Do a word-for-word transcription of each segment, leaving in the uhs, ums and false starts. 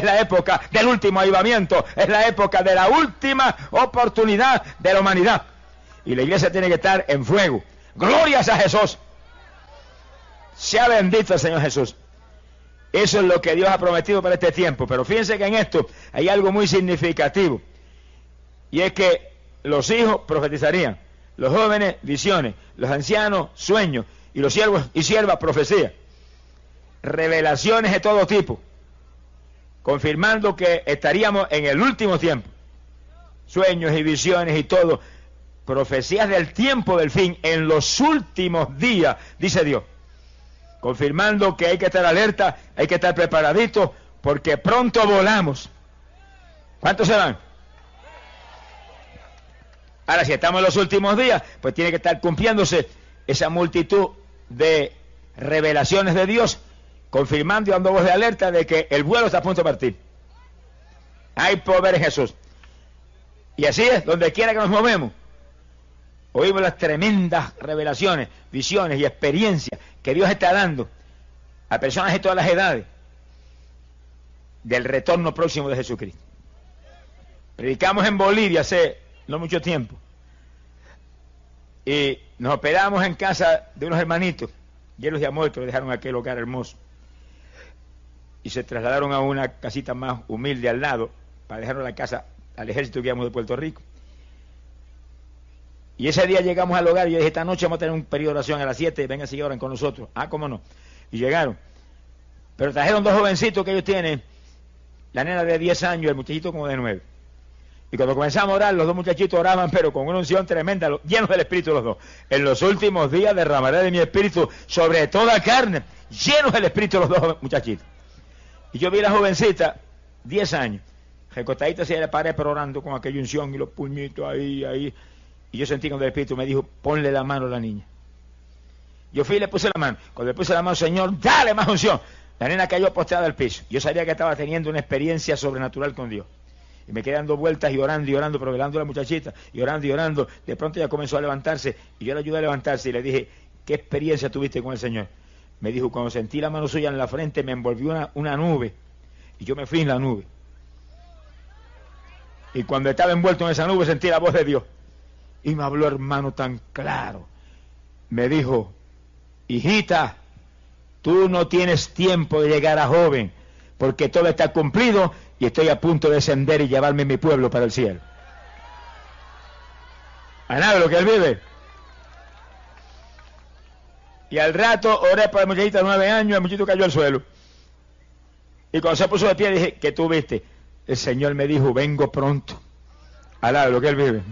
la época del último avivamiento, es la época de la última oportunidad de la humanidad. Y la iglesia tiene que estar en fuego. Glorias a Jesús. Sea bendito el Señor Jesús. Eso es lo que Dios ha prometido para este tiempo. Pero fíjense que en esto hay algo muy significativo. Y es que los hijos profetizarían, los jóvenes visiones, los ancianos sueños, y los siervos y siervas profecías. Revelaciones de todo tipo, confirmando que estaríamos en el último tiempo. Sueños y visiones y todo. Profecías del tiempo del fin, en los últimos días, dice Dios. Confirmando que hay que estar alerta, hay que estar preparaditos, porque pronto volamos. ¿Cuántos se van? Ahora, si estamos en los últimos días, pues tiene que estar cumpliéndose esa multitud de revelaciones de Dios, confirmando y dando voz de alerta de que el vuelo está a punto de partir. Hay poder en Jesús. Y así es, donde quiera que nos movemos, oímos las tremendas revelaciones, visiones y experiencias que Dios está dando a personas de todas las edades del retorno próximo de Jesucristo. Predicamos en Bolivia hace no mucho tiempo y nos hospedamos en casa de unos hermanitos llenos de amor que lo dejaron aquel hogar hermoso y se trasladaron a una casita más humilde al lado para dejarnos la casa al ejército que íbamos de Puerto Rico. Y ese día llegamos al hogar y yo dije, esta noche vamos a tener un periodo de oración a las siete, vengan si oran con nosotros. Ah, cómo no. Y llegaron. Pero trajeron dos jovencitos que ellos tienen, la nena de diez años y el muchachito como de nueve. Y cuando comenzamos a orar, los dos muchachitos oraban, pero con una unción tremenda, llenos del Espíritu los dos. En los últimos días derramaré de mi Espíritu sobre toda carne, llenos del Espíritu los dos muchachitos. Y yo vi a la jovencita, diez años, recostadita hacia la pared, pero orando con aquella unción y los puñitos ahí, ahí. Y yo sentí cuando el Espíritu me dijo, ponle la mano a la niña. Yo fui y le puse la mano. Cuando le puse la mano, Señor, dale más unción. La nena cayó postrada al piso. Yo sabía que estaba teniendo una experiencia sobrenatural con Dios. Y me quedé dando vueltas y orando y orando, pero velando a la muchachita, y orando y orando. De pronto ella comenzó a levantarse, y yo la ayudé a levantarse, y le dije, ¿qué experiencia tuviste con el Señor? Me dijo, cuando sentí la mano suya en la frente, me envolvió una, una nube, y yo me fui en la nube. Y cuando estaba envuelto en esa nube, sentí la voz de Dios. Y me habló, hermano, tan claro. Me dijo, hijita, tú no tienes tiempo de llegar a joven, porque todo está cumplido y estoy a punto de descender y llevarme a mi pueblo para el cielo. ¿A nada lo que él vive? Y al rato oré por el muchachito de nueve años, el muchachito cayó al suelo. Y cuando se puso de pie dije, ¿qué tú viste? El Señor me dijo, vengo pronto. A nada lo que él vive.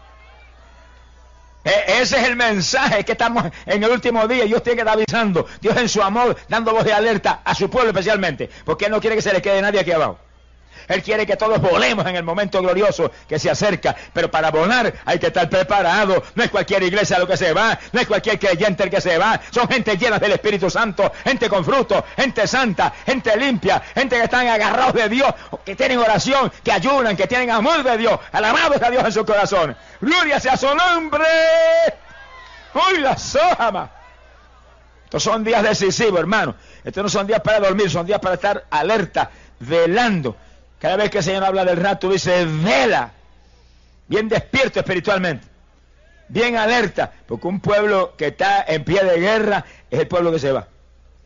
Ese es el mensaje que estamos en el último día. Dios tiene que estar avisando. Dios en su amor, dando voz de alerta a su pueblo especialmente. Porque Él no quiere que se le quede nadie aquí abajo. Él quiere que todos volemos en el momento glorioso que se acerca. Pero para volar hay que estar preparado. No es cualquier iglesia lo que se va. No es cualquier creyente el que se va. Son gente llena del Espíritu Santo. Gente con fruto. Gente santa. Gente limpia. Gente que están agarrados de Dios. Que tienen oración. Que ayunan. Que tienen amor de Dios. Alabados a Dios en sus corazones. Gloria sea su nombre. ¡Uy, la sojama! Estos son días decisivos, hermano. Estos no son días para dormir. Son días para estar alerta. Velando. Cada vez que el Señor habla del rapto, dice, vela, bien despierto espiritualmente, bien alerta, porque un pueblo que está en pie de guerra es el pueblo que se va.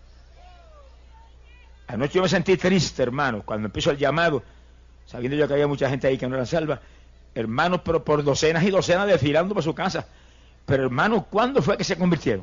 Anoche yo me sentí triste, hermano, cuando empezó el llamado, sabiendo yo que había mucha gente ahí que no era salva, hermanos, pero por docenas y docenas desfilando por su casa. Pero hermano, ¿cuándo fue que se convirtieron?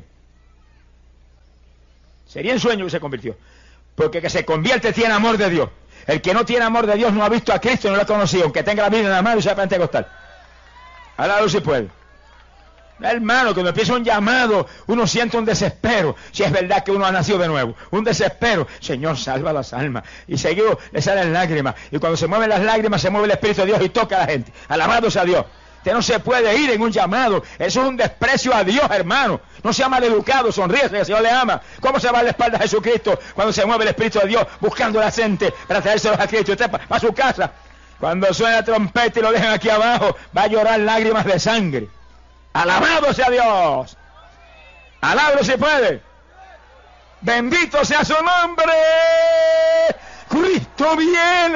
Sería en sueño que se convirtió, porque que se convierte tiene amor de Dios. El que no tiene amor de Dios no ha visto a Cristo, no lo ha conocido, aunque tenga la Biblia en la mano y sea pentecostal. Háblalo si puede. Hermano, cuando empieza un llamado, uno siente un desespero. Si es verdad que uno ha nacido de nuevo, un desespero. Señor, salva las almas. Y seguido le salen lágrimas. Y cuando se mueven las lágrimas, se mueve el Espíritu de Dios y toca a la gente. Alabado sea Dios. Usted no se puede ir en un llamado. Eso es un desprecio a Dios, hermano. No sea maleducado, sonríe, que el Señor le ama. ¿Cómo se va a la espalda a Jesucristo cuando se mueve el Espíritu de Dios buscando a la gente para traérselos a Cristo? Usted va a su casa. Cuando suena la trompeta y lo dejan aquí abajo, va a llorar lágrimas de sangre. Alabado sea Dios. Alábalo si puede. Bendito sea su nombre. Cristo viene.